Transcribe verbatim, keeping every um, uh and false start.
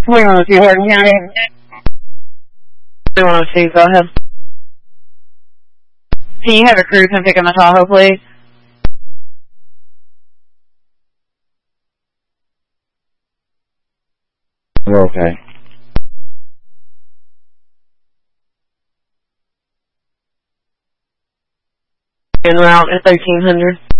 three one oh two Hardin County. three one oh two, go ahead. Can you have a crew come pick up my Tahoe, please? We're okay. En route at thirteen hundred.